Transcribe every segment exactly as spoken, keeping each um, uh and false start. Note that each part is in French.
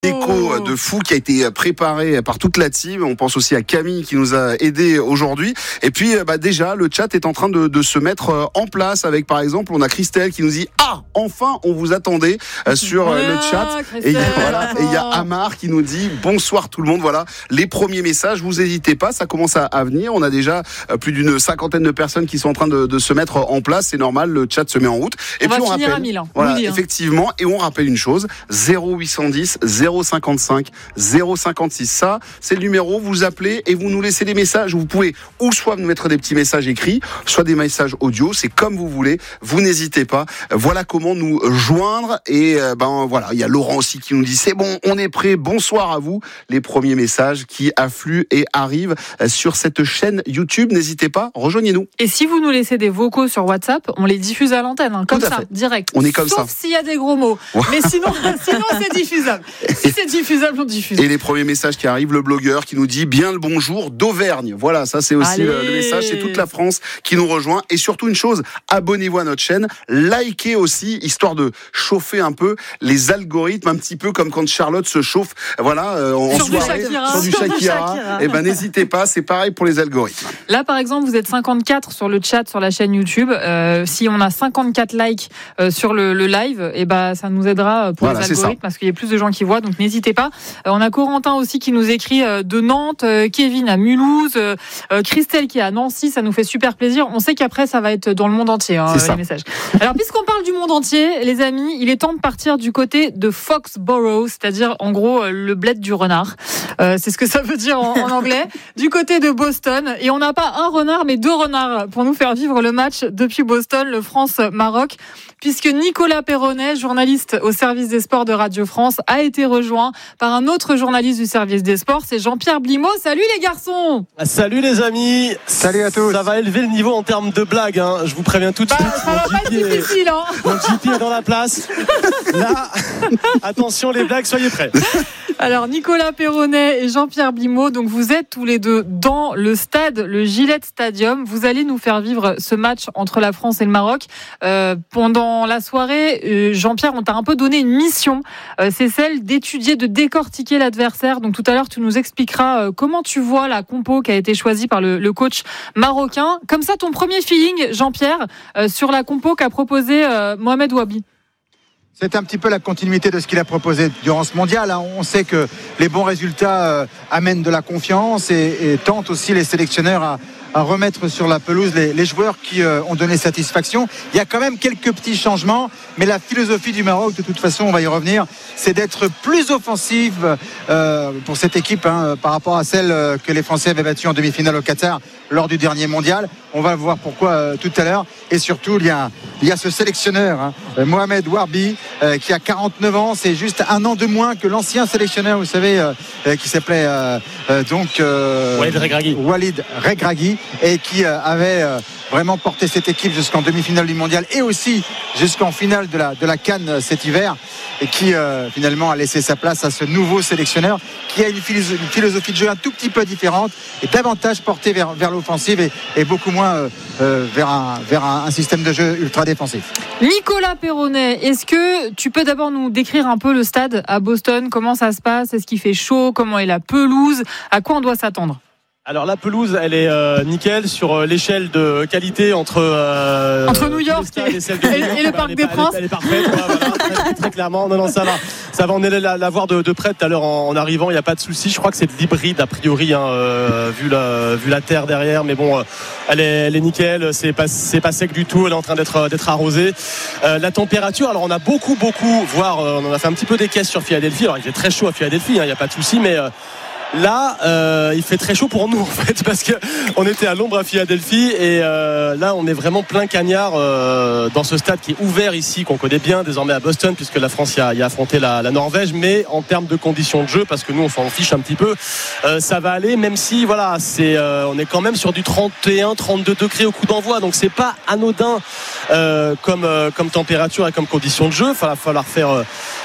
Écho de fou qui a été préparé par toute la team. On pense aussi à Camille qui nous a aidé aujourd'hui. Et puis bah, déjà le chat est en train de, de se mettre en place avec par exemple on a Christelle qui nous dit ah enfin on vous attendait euh, sur voilà, le chat. Et il voilà, y a Amar qui nous dit bonsoir tout le monde. Voilà les premiers messages. Vous n'hésitez pas, ça commence à, à venir. On a déjà euh, plus d'une cinquantaine de personnes qui sont en train de, de se mettre en place. C'est normal, le chat se met en route. Et on puis va on finir rappelle, à Milan, voilà, oui, hein. effectivement, et on rappelle une chose zéro huit cent dix zéro cinquante-cinq zéro cinquante-six. Ça, c'est le numéro. Vous appelez et vous nous laissez des messages. Vous pouvez ou soit nous mettre des petits messages écrits, soit des messages audio. C'est comme vous voulez. Vous n'hésitez pas. Voilà comment nous joindre. Et ben voilà, il y a Laurent aussi qui nous dit c'est bon, on est prêt. Bonsoir à vous. Les premiers messages qui affluent et arrivent sur cette chaîne YouTube. N'hésitez pas, rejoignez-nous. Et si vous nous laissez des vocaux sur WhatsApp, on les diffuse à l'antenne, hein, comme ça, fait. direct. On est comme Sauf ça. Sauf s'il y a des gros mots. Ouais. Mais sinon, sinon c'est diffusable. Si c'est diffusable, on diffuse. Et les premiers messages qui arrivent, le blogueur qui nous dit bien le bonjour d'Auvergne. Voilà, ça c'est aussi le, le message. C'est toute la France qui nous rejoint. Et surtout une chose, abonnez-vous à notre chaîne, likez aussi, histoire de chauffer un peu les algorithmes, un petit peu comme quand Charlotte se chauffe. Voilà, euh, en sur soirée, du sur du Shakira. Et ben n'hésitez pas, c'est pareil pour les algorithmes. Là, par exemple, vous êtes cinquante-quatre sur le chat sur la chaîne YouTube. Euh, si on a cinquante-quatre likes euh, sur le, le live, et ben ça nous aidera pour voilà, les algorithmes parce qu'il y a plus de gens qui voient. Donc n'hésitez pas. Euh, on a Corentin aussi qui nous écrit euh, de Nantes, euh, Kevin à Mulhouse, euh, Christelle qui est à Nancy. Ça nous fait super plaisir. On sait qu'après ça va être dans le monde entier hein, les messages. Alors puisqu'on parle du monde entier, les amis, il est temps de partir du côté de Foxborough, c'est-à-dire en gros euh, le bled du renard. Euh, c'est ce que ça veut dire en, en anglais. Du côté de Boston, et on n'a pas un renard mais deux renards pour nous faire vivre le match depuis Boston, le France-Maroc, puisque Nicolas Perronnet, journaliste au service des sports de Radio France, a été rejoint par un autre journaliste du service des sports, c'est Jean-Pierre Blimaud. Salut les garçons. Salut les amis. Salut à tous. Ça va élever le niveau en termes de blagues, hein. Je vous préviens tout de bah, suite. Ça va pas être difficile, hein. Mon J P est dans la place. Là, attention les blagues, soyez prêts. Alors Nicolas Perronnet et Jean-Pierre Blimaud, donc vous êtes tous les deux dans le stade, le Gillette Stadium. Vous allez nous faire vivre ce match entre la France et le Maroc. Euh, pendant la soirée, euh, Jean-Pierre, on t'a un peu donné une mission. Euh, c'est celle d'étudier, de décortiquer l'adversaire. Donc tout à l'heure, tu nous expliqueras euh, comment tu vois la compo qui a été choisie par le, le coach marocain. Comme ça, ton premier feeling, Jean-Pierre, euh, sur la compo qu'a proposé euh, Mohamed Wabi. C'est un petit peu la continuité de ce qu'il a proposé durant ce mondial. On sait que les bons résultats amènent de la confiance et, et tentent aussi les sélectionneurs à, à remettre sur la pelouse les, les joueurs qui ont donné satisfaction. Il y a quand même quelques petits changements, mais la philosophie du Maroc, de toute façon, on va y revenir, c'est d'être plus offensive euh, pour cette équipe hein, par rapport à celle que les Français avaient battue en demi-finale au Qatar lors du dernier mondial. On va voir pourquoi euh, tout à l'heure. Et surtout, il y a, il y a ce sélectionneur, hein, Mohamed Wabi, euh, qui a quarante-neuf ans. C'est juste un an de moins que l'ancien sélectionneur, vous savez, euh, euh, qui s'appelait euh, euh, donc euh, Walid Regragui. Walid Regragui, et qui euh, avait euh, vraiment porté cette équipe jusqu'en demi-finale du mondial et aussi jusqu'en finale de la, de la CAN cet hiver, et qui euh, finalement a laissé sa place à ce nouveau sélectionneur qui a une philosophie, une philosophie de jeu un tout petit peu différente et davantage portée vers, vers l'offensive et, et beaucoup moins euh, euh, vers, un, vers un, un système de jeu ultra défensif. Nicolas Perronnet, est-ce que tu peux d'abord nous décrire un peu le stade à Boston? Comment ça se passe? Est-ce qu'il fait chaud? Comment est la pelouse? À quoi on doit s'attendre? Alors la pelouse, elle est euh, nickel sur euh, l'échelle de qualité entre euh, entre New York et, et, et, et le Parc des Princes. Elle est parfaite, ouais, voilà, très, très clairement. Non, non, ça va, ça va. On allait la, la voir de, de près tout à l'heure en, en arrivant. Il n'y a pas de souci. Je crois que c'est de l'hybride a priori, hein, euh, vu la vu la terre derrière. Mais bon, euh, elle est elle est nickel. C'est pas c'est pas sec du tout. Elle est en train d'être d'être arrosée. Euh, la température. Alors on a beaucoup beaucoup, voire euh, on en a fait un petit peu des caisses sur Philadelphie. Alors il fait très chaud à Philadelphie. Il hein, n'y a pas de souci, mais euh, là, euh, il fait très chaud pour nous en fait, parce que on était à l'ombre à Philadelphie et euh, là, on est vraiment plein cagnard euh, dans ce stade qui est ouvert ici, qu'on connaît bien désormais à Boston, puisque la France y a, y a affronté la, la Norvège. Mais en termes de conditions de jeu, parce que nous, on s'en fiche un petit peu, euh, ça va aller. Même si, voilà, c'est, euh, on est quand même sur du trente et un, trente-deux degrés au coup d'envoi, donc c'est pas anodin euh, comme euh, comme température et comme conditions de jeu. Il va falloir faire euh,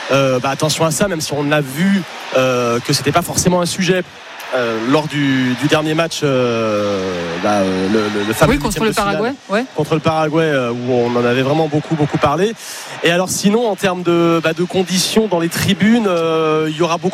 euh, bah, attention à ça, même si on a vu euh, que c'était pas forcément un sujet. Euh, lors du, du dernier match euh, bah, le, le, le fameux oui, contre le Paraguay ouais. contre le Paraguay euh, où on en avait vraiment beaucoup beaucoup parlé. Et alors sinon en termes de, bah, de conditions dans les tribunes, euh, il y aura beaucoup